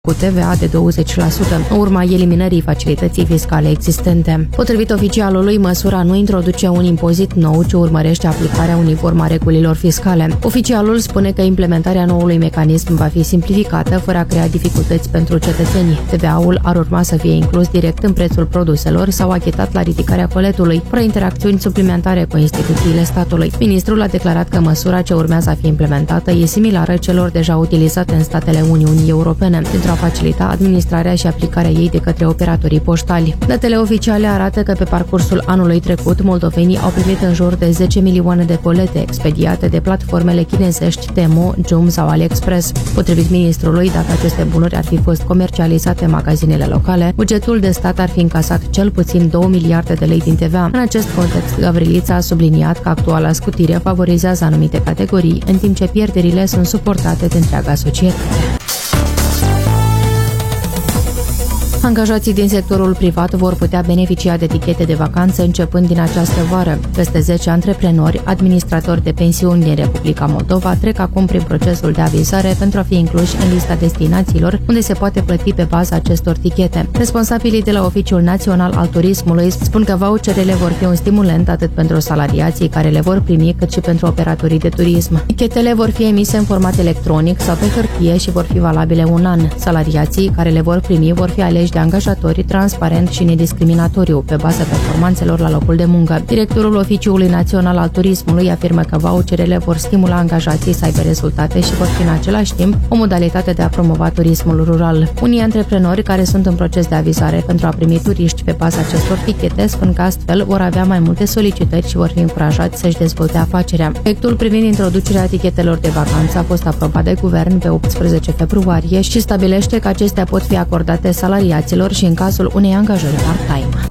cu TVA de 20%, în urma eliminării facilității fiscale existente. Potrivit oficialului, măsura nu introduce un impozit nou, ci urmărește aplicarea uniformă a regulilor fiscale. Oficialul spune că implementarea noului mecanism va fi simplificată, fără a crea dificultăți pentru cetățenii. TVA-ul ar urma să fie inclus direct în prețul produselor sau achitat la ridicarea coletului, fără interacțiuni suplimentare cu instituțiile statului. Ministrul a declarat că măsura ce urmează a fi implementată e similară celor deja utilizate în statele Uniunii Europene, pentru a facilita administrarea și aplicarea ei de către operatorii poștali. Datele oficiale arată că pe parcursul anului trecut, moldovenii au primit în jur de 10 milioane de colete expediate de platformele chinezești Temu, Joom sau AliExpress. Potrivit ministrului, dacă aceste bunuri ar fi fost comercializate în magazinele locale, bugetul de stat ar fi încasat cel puțin 2 miliarde de lei din TVA. În acest context, Gavrilița a subliniat că actuala scutire favorizează anumite categorii, în timp ce pierderile sunt suportate de întreaga societate. Angajații din sectorul privat vor putea beneficia de etichete de vacanță începând din această vară. Peste 10 antreprenori, administratori de pensiuni din Republica Moldova trec acum prin procesul de avizare pentru a fi incluși în lista destinațiilor unde se poate plăti pe baza acestor tichete. Responsabilii de la Oficiul Național al Turismului spun că voucherele vor fi un stimulent atât pentru salariații care le vor primi, cât și pentru operatorii de turism. Tichetele vor fi emise în format electronic sau pe hârtie și vor fi valabile un an. Salariații care le vor primi vor fi aleși de angajatori transparent și nediscriminatoriu, pe baza performanțelor la locul de muncă. Directorul Oficiului Național al Turismului afirmă că voucherele vor stimula angajații să aibă rezultate și vor fi în același timp o modalitate de a promova turismul rural. Unii antreprenori care sunt în proces de avizare pentru a primi turiști pe baza acestor tichete spun că astfel vor avea mai multe solicitări și vor fi încurajați să-și dezvolte afacerea. Proiectul privind introducerea tichetelor de vacanță a fost aprobat de guvern pe 18 februarie și stabilește că acestea pot fi acordate salariaților și în cazul unei angajări part-time.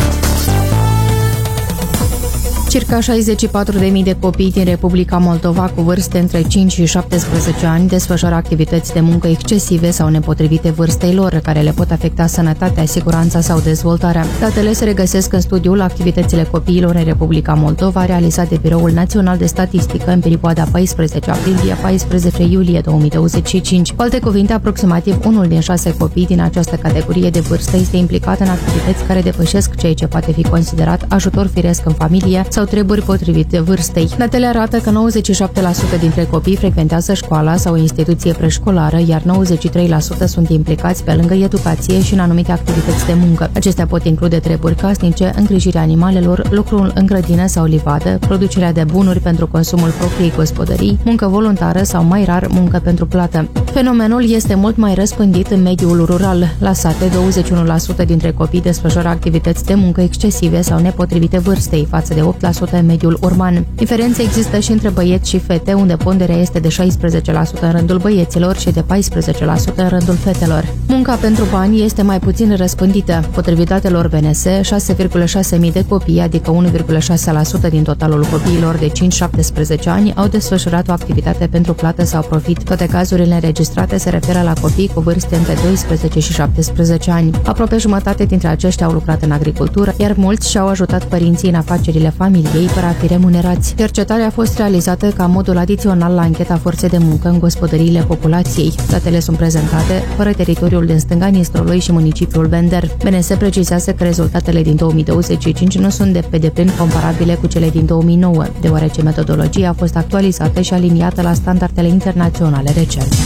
Circa 64.000 de copii din Republica Moldova cu vârste între 5 și 17 ani desfășoară activități de muncă excesive sau nepotrivite vârstei lor, care le pot afecta sănătatea, siguranța sau dezvoltarea. Datele se regăsesc în studiul Activitățile copiilor în Republica Moldova, realizat de Biroul Național de Statistică în perioada 14 aprilie-14 iulie 2025. Cu alte cuvinte, aproximativ unul din 6 copii din această categorie de vârstă este implicat în activități care depășesc ceea ce poate fi considerat ajutor firesc în familie sau treburi potrivite vârstei. Datele arată că 97% dintre copii frecventează școala sau o instituție preșcolară, iar 93% sunt implicați pe lângă educație și în anumite activități de muncă. Acestea pot include treburi casnice, îngrijirea animalelor, lucrul în grădină sau livadă, producerea de bunuri pentru consumul propriei gospodării, muncă voluntară sau, mai rar, muncă pentru plată. Fenomenul este mult mai răspândit în mediul rural. La sate, 21% dintre copii desfășoară activități de muncă excesive sau nepotrivite vârstei, față de 8% în mediul urban. Diferențe există și între băieți și fete, unde ponderea este de 16% în rândul băieților și de 14% în rândul fetelor. Munca pentru bani este mai puțin răspândită. Potrivit datelor BNS, 6,6 mii de copii, adică 1,6% din totalul copiilor de 5-17 ani, au desfășurat o activitate pentru plată sau profit. Toate cazurile înregistrate se referă la copii cu vârste între 12 și 17 ani. Aproape jumătate dintre aceștia au lucrat în agricultură, iar mulți și-au ajutat părinții în afacerile familiei fără a fi remunerați. Cercetarea a fost realizată ca modul adițional la ancheta forței de muncă în gospodăriile populației. Datele sunt prezentate fără teritoriul din stânga Nistrului și municipiul Bender. BNS precizează că rezultatele din 2025 nu sunt pe deplin comparabile cu cele din 2009, deoarece metodologia a fost actualizată și aliniată la standardele internaționale recente.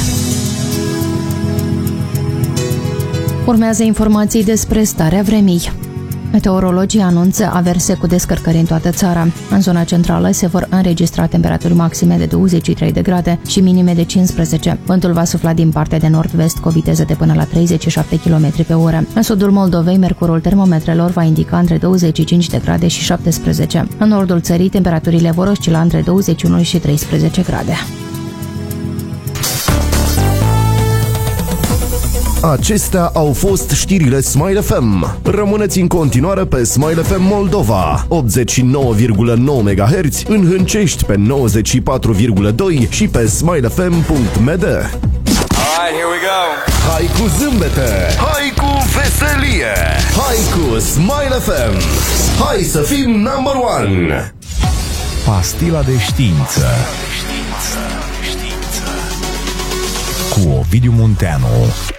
Urmează informații despre starea vremii. Meteorologii anunță averse cu descărcări în toată țara. În zona centrală se vor înregistra temperaturi maxime de 23 de grade și minime de 15. Vântul va sufla din partea de nord-vest cu o viteză de până la 37 km pe oră. În sudul Moldovei, mercurul termometrelor va indica între 25 de grade și 17. În nordul țării, temperaturile vor oscila între 21 și 13 grade. Acestea au fost știrile Smile FM. Rămâneți în continuare pe Smile FM Moldova, 89,9 MHz, în Hâncești pe 94,2 și pe smilefm.md. Alright, here we go. Hai cu zâmbete, hai cu veselie, hai cu Smile FM. Hai să fim number one. Pastila de știință cu Ovidiu Munteanu.